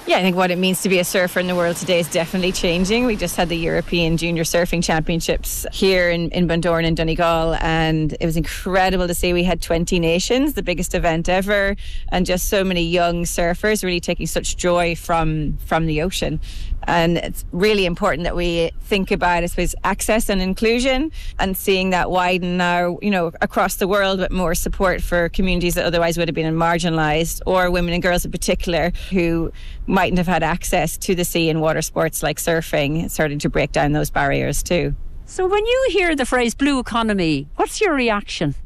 Yeah, I think what it means to be a surfer in the world today is definitely changing. We just had the European Junior Surfing Championships here in Bundoran and Donegal, and it was incredible to see. We had 20 nations, the biggest event ever, and just so many young surfers really taking such joy from the ocean. And it's really important that we think about, I suppose, access and inclusion, and seeing that widen now, across the world, with more support for communities that otherwise would have been marginalised, or women and girls in particular who mightn't have had access to the sea and water sports like surfing, starting to break down those barriers too. So when you hear the phrase blue economy, what's your reaction?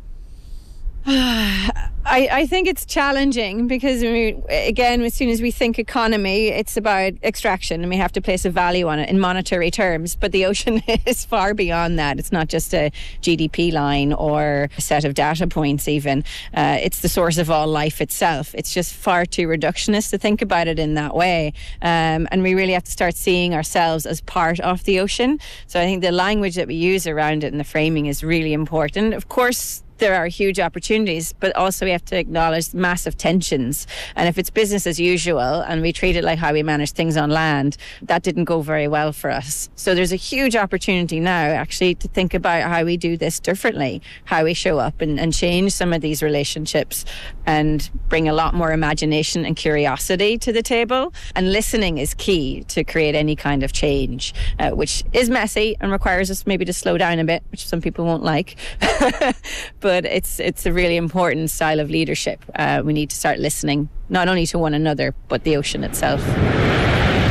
I think it's challenging because, again, as soon as we think economy, it's about extraction, and we have to place a value on it in monetary terms. But the ocean is far beyond that. It's not just a GDP line or a set of data points even. It's the source of all life itself. It's just far too reductionist to think about it in that way. And we really have to start seeing ourselves as part of the ocean. So I think the language that we use around it and the framing is really important. Of course, there are huge opportunities, but also we have to acknowledge massive tensions. And if it's business as usual and we treat it like how we manage things on land, that didn't go very well for us. So there's a huge opportunity now actually to think about how we do this differently, how we show up and change some of these relationships and bring a lot more imagination and curiosity to the table. And listening is key to create any kind of change, which is messy and requires us maybe to slow down a bit, which some people won't like. But it's a really important style of leadership. We need to start listening, not only to one another, but the ocean itself.